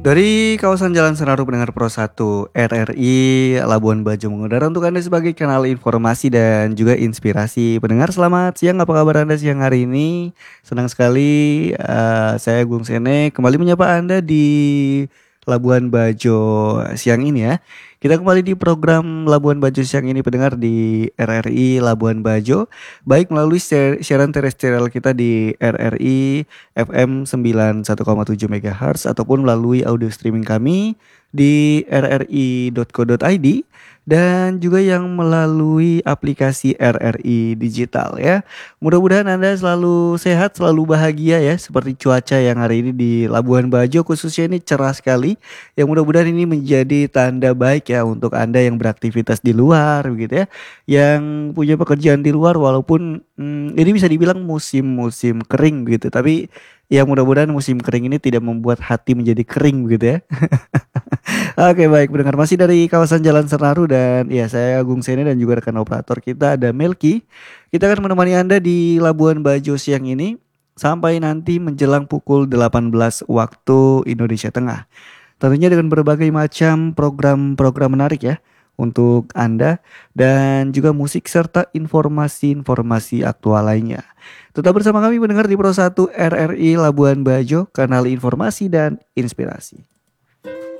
Dari kawasan Jalan Senaru pendengar Pro 1 RRI Labuan Bajo mengudara untuk Anda sebagai kanal informasi dan juga inspirasi. Pendengar selamat siang, apa kabar Anda siang hari ini? Senang sekali saya Gung Sene kembali menyapa Anda di Labuan Bajo siang ini ya. Kita kembali di program Labuan Bajo siang ini pendengar di RRI Labuan Bajo, baik melalui siaran terestrial kita di RRI FM 91,7 MHz ataupun melalui audio streaming kami di rri.co.id dan juga yang melalui aplikasi RRI Digital ya. Mudah-mudahan Anda selalu sehat, selalu bahagia ya, seperti cuaca yang hari ini di Labuan Bajo khususnya ini cerah sekali. Yang mudah-mudahan ini menjadi tanda baik ya untuk Anda yang beraktivitas di luar begitu ya. Yang punya pekerjaan di luar walaupun ini bisa dibilang musim-musim kering gitu, tapi ya mudah-mudahan musim kering ini tidak membuat hati menjadi kering begitu ya. Oke baik pendengar masih dari kawasan Jalan Senaru dan ya saya Agung Sene dan juga rekan operator kita ada Melki. Kita akan menemani Anda di Labuan Bajo siang ini sampai nanti menjelang pukul 18 waktu Indonesia Tengah. Tentunya dengan berbagai macam program-program menarik ya untuk Anda dan juga musik serta informasi-informasi aktual lainnya. Tetap bersama kami mendengar di Pro 1 RRI Labuan Bajo, kanal informasi dan inspirasi.